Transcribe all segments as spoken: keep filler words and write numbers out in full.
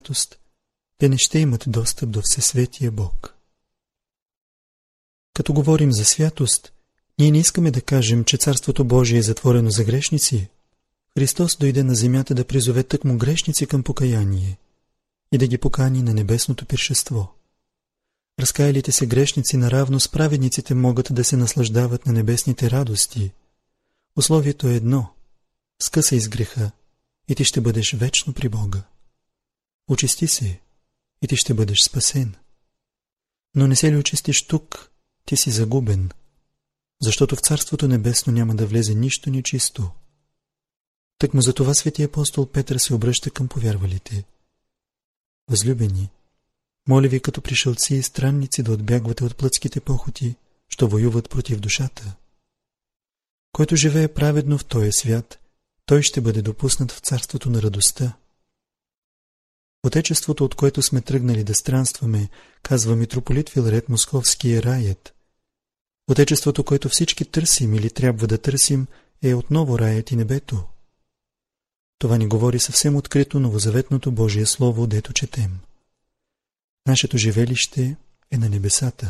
святост, те не ще имат достъп до Всесветия Бог. Като говорим за святост, ние не искаме да кажем, че Царството Божие е затворено за грешници. Христос дойде на земята да призове тъкмо грешници към покаяние и да ги покани на небесното пиршество. Разкаялите се грешници наравно с праведниците могат да се наслаждават на небесните радости. Условието е едно – скъсай с греха и ти ще бъдеш вечно при Бога. Очисти се и ти ще бъдеш спасен. Но не се ли очистиш тук, ти си загубен, защото в Царството Небесно няма да влезе нищо нечисто. Тъкмо за това свети апостол Петър се обръща към повярвалите. Възлюбени, моля ви като пришълци и странници да отбягвате от плътските похоти, що воюват против душата. Който живее праведно в този свят, той ще бъде допуснат в царството на радостта. Отечеството, от което сме тръгнали да странстваме, казва митрополит Филарет Московски, е раят. Отечеството, което всички търсим или трябва да търсим, е отново раят и небето. Това ни говори съвсем открито новозаветното Божие Слово, дето четем. Нашето живелище е на небесата.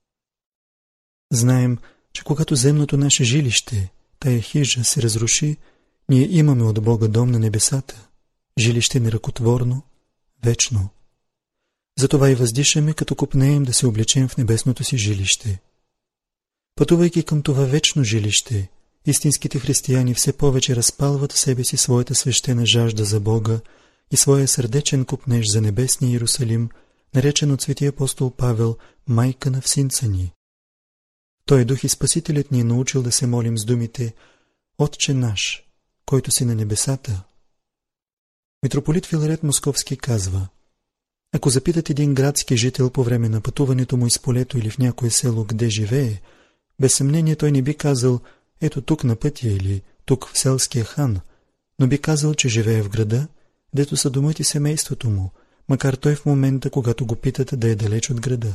Знаем, че когато земното наше жилище, тая хижа, се разруши, ние имаме от Бога дом на небесата, жилище неръкотворно, вечно. Затова и въздишаме, като копнеем да се облечем в небесното си жилище. Пътувайки към това вечно жилище, истинските християни все повече разпалват в себе си своята свещена жажда за Бога и своя сърдечен копнеж за небесния Иерусалим, наречен от светия апостол Павел майка на всинца ни. Той дух и Спасителят ни е научил да се молим с думите Отче наш, който си на небесата. Митрополит Филарет Московски казва: ако запитат един градски жител по време на пътуването му из полето или в някое село, къде живее, без съмнение той не би казал ето тук на пътя или тук в селския хан, но би казал, че живее в града, дето са домът и семейството му, макар той в момента, когато го питат, да е далеч от града.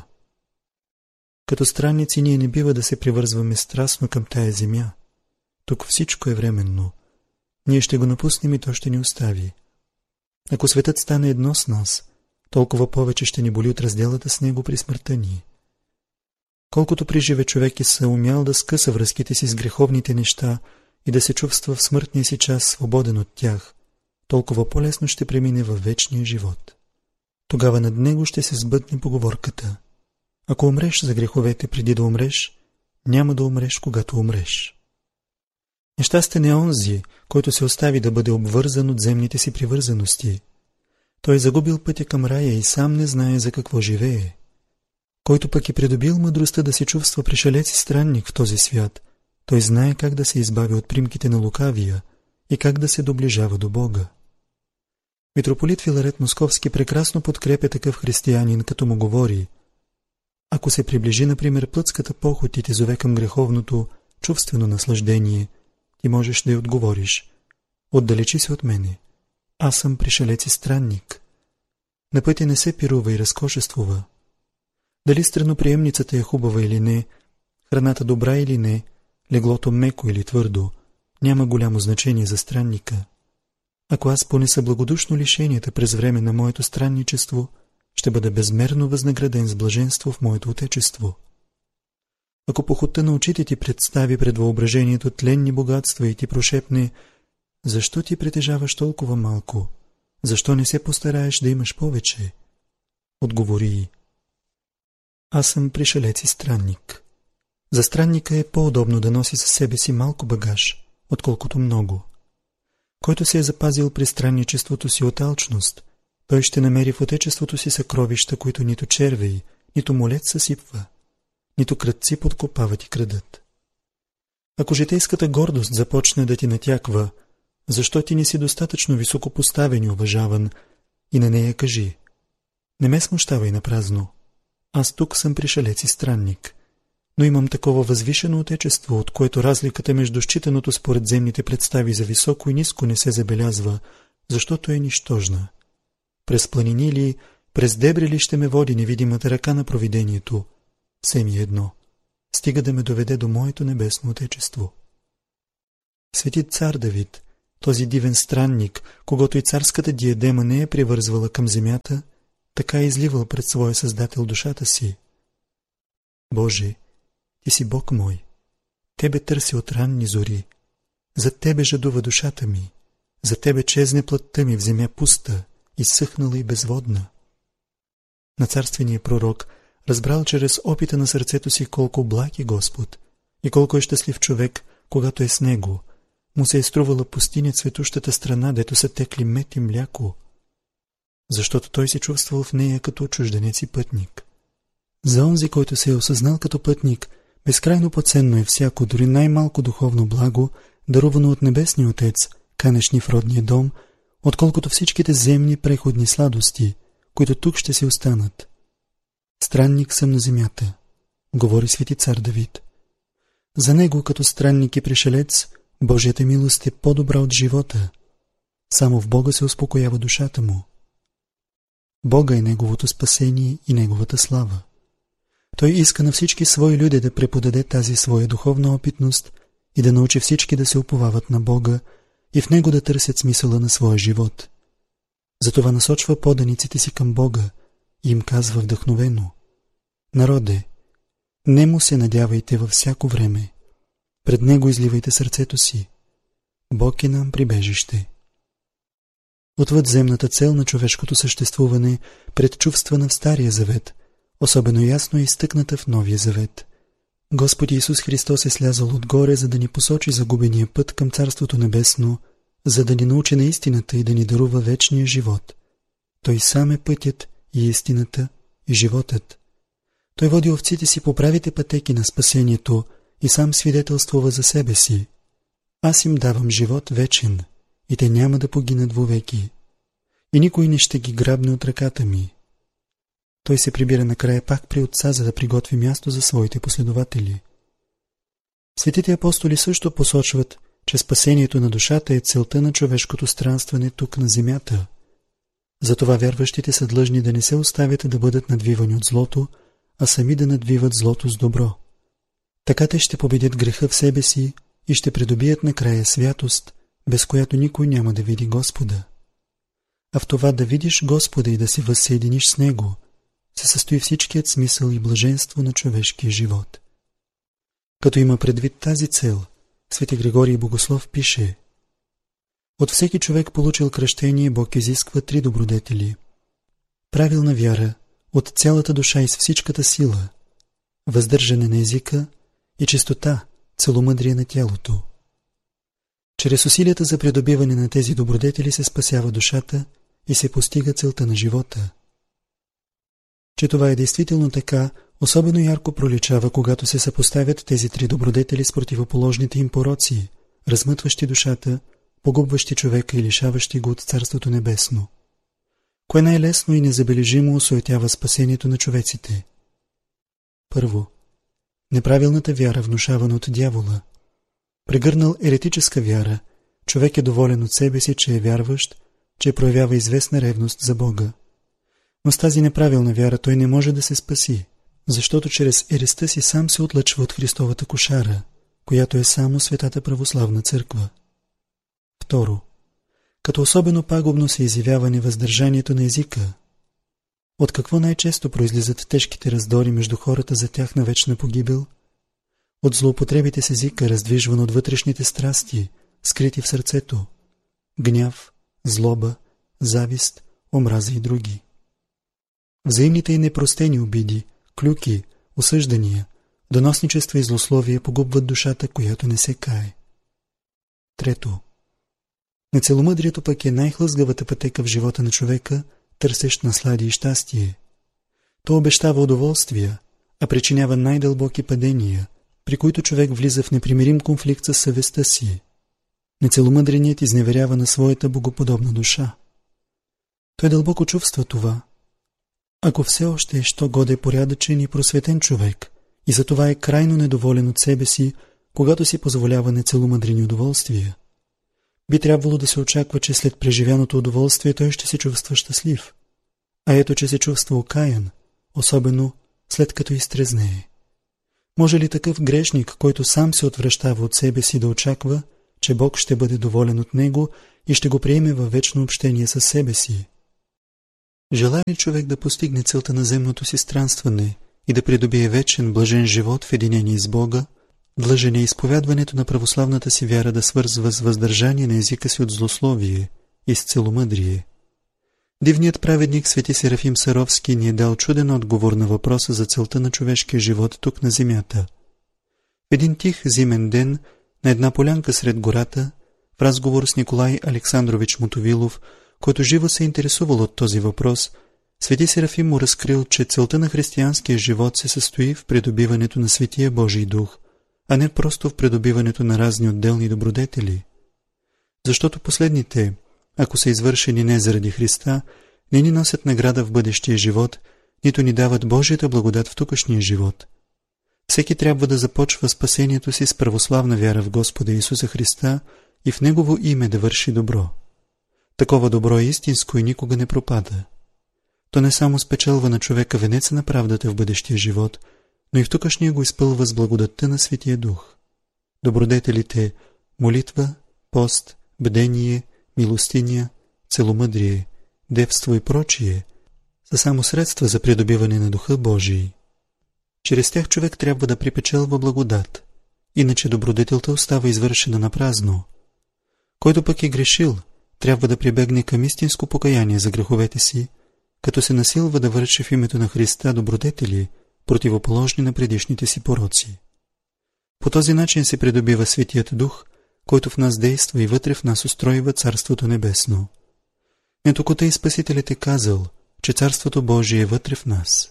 Като странници ние не бива да се привързваме страстно към тая земя. Тук всичко е временно. Ние ще го напуснем и то ще ни остави. Ако светът стане едно с нас, толкова повече ще ни боли от разделата с него при смъртта ни. Колкото при живе човек е съумял да скъса връзките си с греховните неща и да се чувства в смъртния си час свободен от тях, толкова по-лесно ще премине във вечния живот. Тогава над него ще се сбъдне поговорката: ако умреш за греховете преди да умреш, няма да умреш, когато умреш. Нещастен е онзи, който се остави да бъде обвързан от земните си привързаности. Той е загубил пътя към рая и сам не знае за какво живее. Който пък е придобил мъдростта да се чувства пришелец и странник в този свят, той знае как да се избави от примките на лукавия и как да се доближава до Бога. Митрополит Филарет Московски прекрасно подкрепя такъв християнин, като му говори: ако се приближи, например, плътската похот и те зове към греховното чувствено наслаждение, ти можеш да й отговориш: отдалечи се от мене, аз съм пришелец и странник. На пътя не се пирува и разкошествува. Дали страноприемницата е хубава или не, храната добра или не, леглото меко или твърдо, няма голямо значение за странника. Ако аз понеса благодушно лишенията през време на моето странничество, ще бъда безмерно възнаграден с блаженство в моето отечество. Ако похота на очите ти представи пред въображението тленни богатства и ти прошепне: защо ти притежаваш толкова малко? Защо не се постараеш да имаш повече? Отговори: аз съм пришелец и странник. За странника е по-удобно да носи със себе си малко багаж, отколкото много. Който се е запазил при странничеството си от алчност, той ще намери в отечеството си съкровища, които нито червей, нито молец съсипва, нито крадци подкопават и крадат. Ако житейската гордост започне да ти натяква, защо ти не си достатъчно високо поставен и уважаван, и на нея кажи: не ме смущавай на празно, аз тук съм пришелец и странник, но имам такова възвишено отечество, от което разликата между считаното според земните представи за високо и ниско не се забелязва, защото е нищожна. През планини ли, през дебри ли ще ме води невидимата ръка на провидението, все ми е едно, стига да ме доведе до моето небесно отечество. Свети цар Давид, този дивен странник, когато и царската диадема не е привързвала към земята, така е изливал пред своя Създател душата си. Боже, Ти си Бог мой, Тебе търси от ранни зори, за Тебе жадува душата ми, за Тебе чезне плътта ми в земя пуста, изсъхнала и безводна. На царствения пророк разбрал чрез опита на сърцето си колко благ е Господ и колко е щастлив човек, когато е с Него. Му се е струвала пустиня цветущата страна, дето са текли мед и мляко, защото той се чувствал в нея като чужденец и пътник. За онзи, който се е осъзнал като пътник, безкрайно по-ценно е всяко, дори най-малко духовно благо, дарувано от Небесния Отец, канешни в родния дом, отколкото всичките земни преходни сладости, които тук ще си останат. Странник съм на земята, говори свети цар Давид. За него, като странник и пришелец, Божията милост е по-добра от живота. Само в Бога се успокоява душата му. Бога е неговото спасение и неговата слава. Той иска на всички свои люди да преподаде тази своя духовна опитност и да научи всички да се уповават на Бога и в Него да търсят смисъла на своя живот. Затова насочва поданиците си към Бога и им казва вдъхновено: народе, нему се надявайте във всяко време, пред Него изливайте сърцето си. Бог е нам прибежище. Отвъд земната цел на човешкото съществуване, предчувствана в Стария завет, особено ясно е изтъкната в Новия завет. Господ Исус Христос е слязал отгоре, за да ни посочи загубения път към Царството Небесно, за да ни научи на истината и да ни дарува вечния живот. Той сам е пътят и истината и животът. Той води овците си по правите пътеки на спасението и сам свидетелствува за себе си: аз им давам живот вечен и те няма да погинат вовеки, и никой не ще ги грабне от ръката ми. Той се прибира накрая пак при Отца, за да приготви място за своите последователи. Светите апостоли също посочват, че спасението на душата е целта на човешкото странстване тук на земята. Затова вярващите са длъжни да не се оставят да бъдат надвивани от злото, а сами да надвиват злото с добро. Така те ще победят греха в себе си и ще придобият накрая святост, без която никой няма да види Господа. А в това да видиш Господа и да се възсъединиш с Него се състои всичкият смисъл и блаженство на човешкия живот. Като има предвид тази цел, свети Григорий Богослов пише: от всеки човек получил кръщение Бог изисква три добродетели: правилна вяра от цялата душа и с всичката сила, въздържане на езика и чистота, целомъдрие на тялото. Чрез усилията за придобиване на тези добродетели се спасява душата и се постига целта на живота. Че това е действително така, особено ярко проличава, когато се съпоставят тези три добродетели с противоположните им пороци, размътващи душата, погубващи човека и лишаващи го от Царството Небесно. Кое най-лесно и незабележимо осуетява спасението на човеците? Първо, неправилната вяра, внушавана от дявола. Прегърнал еретическа вяра, човек е доволен от себе си, че е вярващ, че проявява известна ревност за Бога. Но с тази неправилна вяра той не може да се спаси, защото чрез ереста си сам се отлъчва от Христовата кошара, която е само Светата православна църква. Второ, като особено пагубно се изявява невъздържанието на езика. От какво най-често произлизат тежките раздори между хората за тяхна вечна погибел? От злоупотребите с езика, раздвижван от вътрешните страсти, скрити в сърцето: гняв, злоба, завист, омраза и други. Взаимните и непростени обиди, клюки, осъждания, доносничества и злословия погубват душата, която не се кае. Трето, нецеломъдрието пък е най-хлъзгавата пътека в живота на човека, търсещ наслади и щастие. То обещава удоволствия, а причинява най-дълбоки падения, при които човек влиза в непримирим конфликт със съвестта си. Нецеломъдреният изневерява на своята богоподобна душа. Той дълбоко чувства това. Ако все още е що годе порядъчен и просветен човек, и затова е крайно недоволен от себе си, когато си позволява нецеломъдрени удоволствия, би трябвало да се очаква, че след преживяното удоволствие той ще се чувства щастлив. А ето, че се чувства окаян, особено след като изтрезнее. Може ли такъв грешник, който сам се отвръщава от себе си, да очаква, че Бог ще бъде доволен от него и ще го приеме във вечно общение със себе си. Желае ли човек да постигне целта на земното си странстване и да придобие вечен, блажен живот в единение с Бога, длъжен е изповядването на православната си вяра да свързва с въздържание на езика си от злословие и с целомъдрие. Дивният праведник свети Серафим Саровски ни е дал чуден отговор на въпроса за целта на човешкия живот тук на земята. В един тих зимен ден, на една полянка сред гората, в разговор с Николай Александрович Мотовилов, който живо се интересувал от този въпрос, свети Серафим му разкрил, че целта на християнския живот се състои в придобиването на Светия Божий дух, а не просто в придобиването на разни отделни добродетели. Защото последните, ако са извършени не заради Христа, не ни носят награда в бъдещия живот, нито ни дават Божията благодат в тукашния живот. Всеки трябва да започва спасението си с православна вяра в Господа Исуса Христа и в Негово име да върши добро. Такова добро е истинско и никога не пропада. То не само спечелва на човека венеца на правдата в бъдещия живот, но и в тукашния го изпълва с благодатта на Светия Дух. Добродетелите молитва, пост, бдение, милостиня, целомъдрие, девство и прочие са само средства за придобиване на Духа Божий. Чрез тях човек трябва да припечелва благодат, иначе добродетелта остава извършена на празно. Който пък е грешил, трябва да прибегне към истинско покаяние за греховете си, като се насилва да върши в името на Христа добродетели, противоположни на предишните си пороци. По този начин се придобива Светият Дух, който в нас действа и вътре в нас устройва Царството Небесно. Не току-та и Спасителят е казал, че Царството Божие е вътре в нас.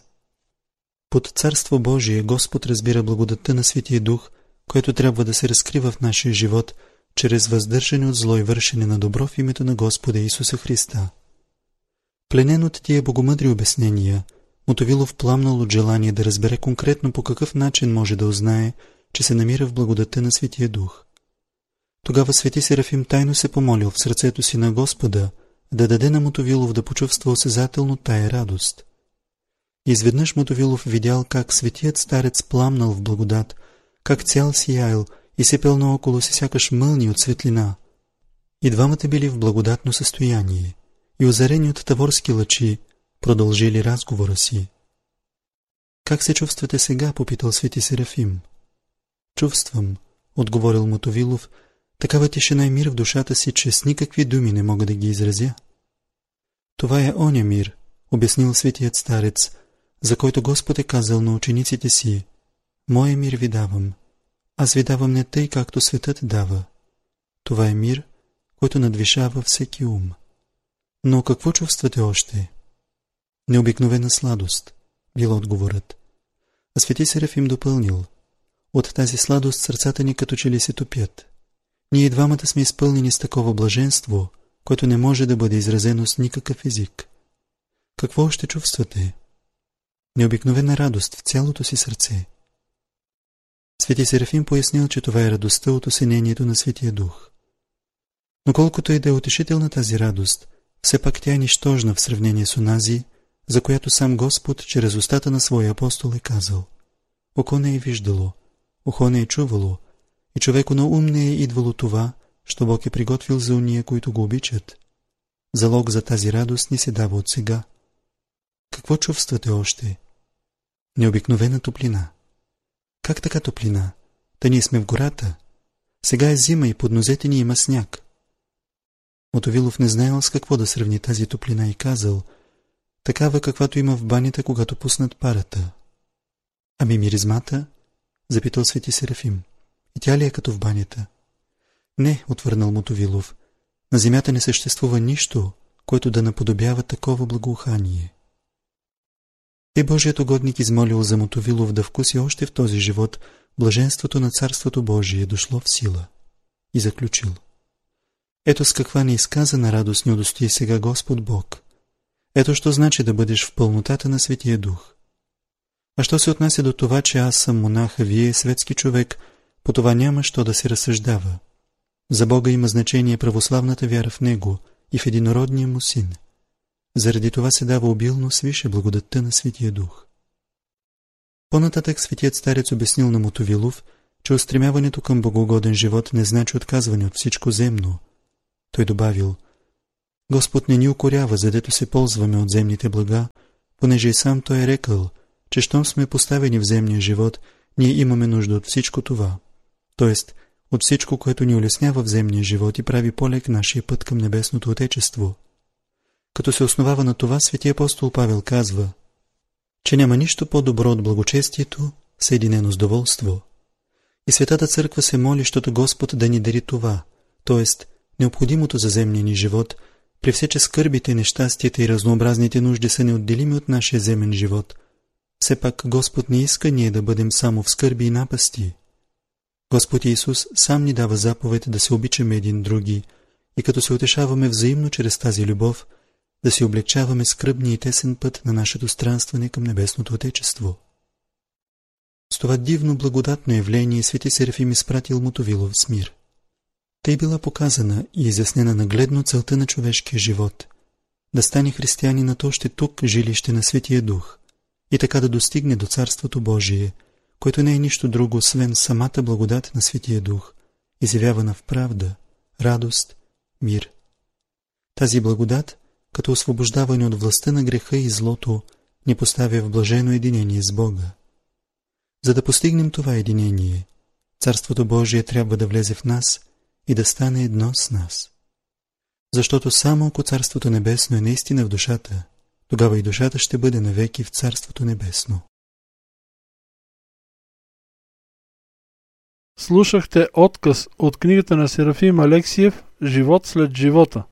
Под Царство Божие Господ разбира благодатта на Светия Дух, който трябва да се разкрива в нашия живот, чрез въздържане от зло и вършене на добро в името на Господа Исуса Христа. Пленен от тия богомъдри обяснения, Мотовилов пламнал от желание да разбере конкретно по какъв начин може да узнае, че се намира в благодатта на Светия Дух. Тогава свети Серафим тайно се помолил в сърцето си на Господа да даде на Мотовилов да почувства осезателно тая радост. Изведнъж Мотовилов видял как светият старец пламнал в благодат, как цял сиял и сепел наоколо си сякаш мълни от светлина. И двамата били в благодатно състояние и озарени от таворски лъчи продължили разговора си. Как се чувствате сега, попитал свети Серафим. Чувствам, отговорил Мотовилов, такава тишина и мир в душата си, че с никакви думи не мога да ги изразя. Това е оня мир, обяснил светият старец, за който Господ е казал на учениците си: Моя мир ви давам, аз ви давам не тъй, както светът дава. Това е мир, който надвишава всеки ум. Но какво чувствате още? Необикновена сладост, бил отговорът. А свети Серафим допълнил: От тази сладост сърцата ни като че ли се топят. Ние двамата сме изпълнени с такова блаженство, което не може да бъде изразено с никакъв език. Какво още чувствате? Необикновена радост в цялото си сърце. Свети Серафим пояснил, че това е радостта от осенението на Светия Дух. Но колкото и да е утешителна тази радост, все пак тя е нищожна в сравнение с онази, за която сам Господ чрез устата на своя апостол е казал: Око не е виждало, ухо не е чувало, и човеко на ум не е идвало това, що Бог е приготвил за уния, които го обичат. Залог за тази радост ни се дава от сега. Какво чувствате още? Необикновена топлина. Как така топлина? Та ние сме в гората. Сега е зима и под нозете ни има сняг. Мотовилов не знаел с какво да сравни тази топлина и казал: такава, каквато има в банята, когато пуснат парата. Ами миризмата? Запитал свети Серафим. И тя ли е като в банята? Не, отвърнал Мотовилов. На земята не съществува нищо, което да наподобява такова благоухание. И Божият угодник измолил за Мотовилов да вкуси още в този живот блаженството на Царството Божие, дошло в сила. И заключил: ето с каква неизказана радост ни удостои сега Господ Бог. Ето що значи да бъдеш в пълнотата на Светия Дух. А що се отнася до това, че аз съм монах, а вие светски човек, по това няма що да се разсъждава. За Бога има значение православната вяра в Него и в единородния му Син. Заради това се дава обилно свише благодатта на Светия Дух. По-нататък светият старец обяснил на Мотовилов, че устремяването към богоугоден живот не значи отказване от всичко земно. Той добавил: Господ не ни укорява, задето се ползваме от земните блага, понеже и сам Той е рекъл, че щом сме поставени в земния живот, ние имаме нужда от всичко това, т.е. от всичко, което ни улеснява в земния живот и прави по-лек нашия път към небесното Отечество. Като се основава на това, свети апостол Павел казва, че няма нищо по-добро от благочестието, съединено с доволство. И Светата Църква се моли, щото Господ да ни дари това, т.е. необходимото за земния ни живот, при все че скърбите, нещастията и разнообразните нужди са неотделими от нашия земен живот. Все пак Господ не иска ние да бъдем само в скърби и напасти. Господ Исус сам ни дава заповед да се обичаме един други и като се утешаваме взаимно чрез тази любов, да си облегчаваме скръбния и тесен път на нашето странстване към небесното Отечество. С това дивно благодатно явление свети Серафим изпратил Мотовилов с мир. Тъй била показана и изяснена нагледно целта на човешкия живот, да стане християнинът още тук жилище на Светия Дух и така да достигне до Царството Божие, което не е нищо друго, освен самата благодат на Светия Дух, изявявана в правда, радост, мир. Тази благодат, като освобождаване от властта на греха и злото, ни поставя в блажено единение с Бога. За да постигнем това единение, Царството Божие трябва да влезе в нас и да стане едно с нас. Защото само ако Царството Небесно е наистина в душата, тогава и душата ще бъде навеки в Царството Небесно. Слушахте отказ от книгата на Серафим Алексиев «Живот след живота».